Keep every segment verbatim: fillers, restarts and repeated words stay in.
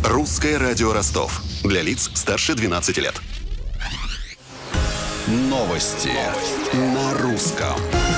Русское радио Ростов. Для лиц старше двенадцати лет. Новости на русском.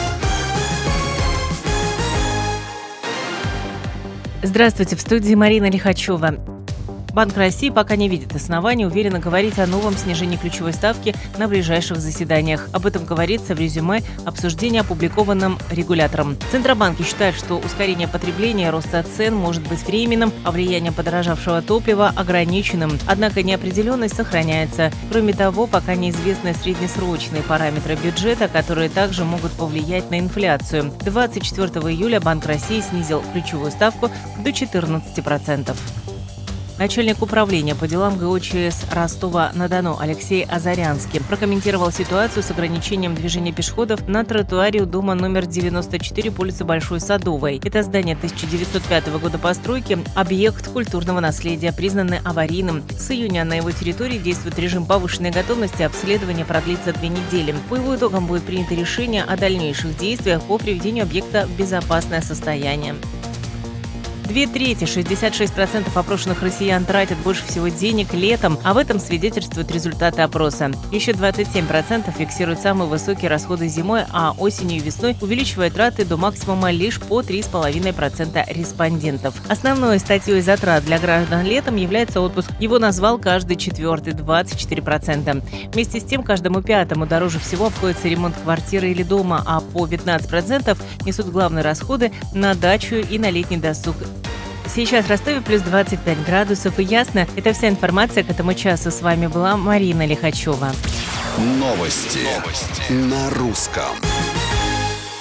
Здравствуйте, в студии Марина Лихачева. Банк России пока не видит оснований уверенно говорить о новом снижении ключевой ставки на ближайших заседаниях. Об этом говорится в резюме обсуждения, опубликованном регулятором. Центробанки считают, что ускорение потребления и роста цен может быть временным, а влияние подорожавшего топлива ограниченным. Однако неопределенность сохраняется. Кроме того, пока неизвестны среднесрочные параметры бюджета, которые также могут повлиять на инфляцию. двадцать четвёртого июля Банк России снизил ключевую ставку до четырнадцати процентов. Начальник управления по делам ГОЧС Ростова-на-Дону Алексей Азарянский прокомментировал ситуацию с ограничением движения пешеходов на тротуаре у дома номер девяносто четыре по улице Большой Садовой. Это здание тысяча девятьсот пятого года постройки, объект культурного наследия, признанный аварийным. С июня на его территории действует режим повышенной готовности, обследование продлится две недели. По его итогам будет принято решение о дальнейших действиях по приведению объекта в безопасное состояние. Две трети, шестьдесят шесть процентов опрошенных россиян тратят больше всего денег летом, а в этом свидетельствуют результаты опроса. Еще двадцать семь процентов фиксируют самые высокие расходы зимой, а осенью и весной увеличивая траты до максимума лишь по три и пять десятых процента респондентов. Основной статьей затрат для граждан летом является отпуск. Его назвал каждый четвертый, двадцать четыре процента. Вместе с тем, каждому пятому дороже всего обходится ремонт квартиры или дома, а по пятнадцать процентов несут главные расходы на дачу и на летний досуг. Сейчас в Ростове плюс двадцать пять градусов и ясно. Это вся информация к этому часу. С вами была Марина Лихачева. Новости, Новости. на русском.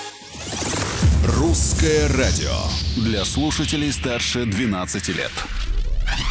Русское радио. Для слушателей старше двенадцати лет.